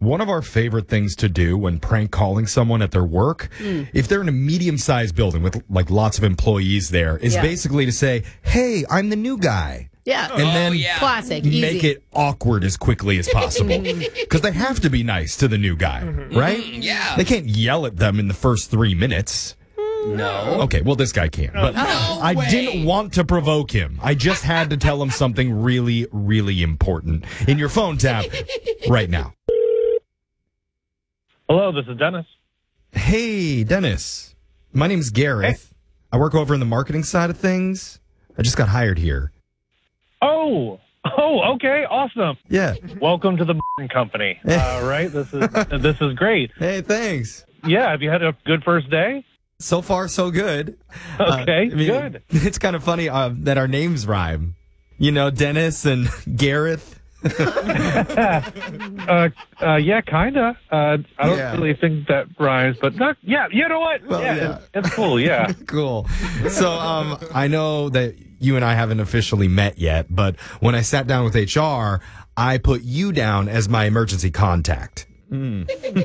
One of our favorite things to do when prank calling someone at their work, if they're in a medium-sized building with like lots of employees there, is basically to say, "Hey, I'm the new guy." Yeah. And then classic, make easy. it awkward as quickly as possible. Because they have to be nice to the new guy, right? Yeah. They can't yell at them in the first 3 minutes. No. Okay, well, this guy can. But I didn't want to provoke him. I just had to tell him something really, really important. In your phone tab right now. Hello, this is Dennis. Hey, Dennis. My name's Gareth. I work over in the marketing side of things. I just got hired here. Oh, okay, awesome. Yeah. Welcome to the company. Right, this is great. Hey, thanks. Yeah, have you had a good first day? So far, so good. Okay, good. It's kind of funny that our names rhyme. You know, Dennis and Gareth. Yeah, kinda. I don't really think that rhymes, but you know what? Well, it's cool. Yeah. Cool. So, I know that you and I haven't officially met yet, but when I sat down with HR, I put you down as my emergency contact. I'm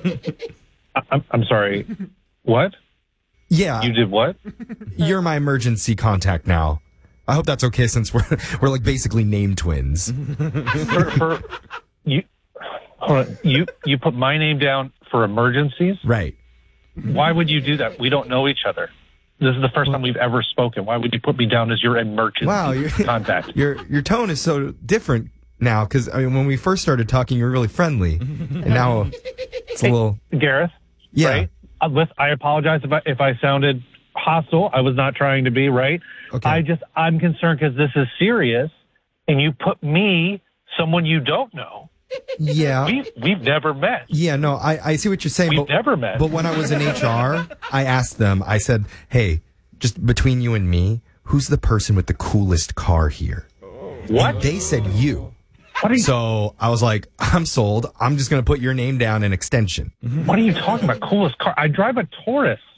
sorry. What? Yeah. You did what? You're my emergency contact now. I hope that's okay since we're like basically name twins. You put my name down for emergencies? Right. Why would you do that? We don't know each other. This is the first time we've ever spoken. Why would you put me down as your emergency contact? Your tone is so different now because when we first started talking, you were really friendly, and now it's a little. Gareth. Yeah. Right? I apologize if I sounded hostile. I was not trying to be, right? Okay. I'm concerned because this is serious, and you put me, someone you don't know. Yeah. We've never met. Yeah, no, I see what you're saying. We've never met. But when I was in HR, I asked them, I said, hey, just between you and me, who's the person with the coolest car here? What? And they said you. What are you, So I was like, I'm sold. I'm just going to put your name down in extension. what are you talking about? Coolest car? I drive a Taurus.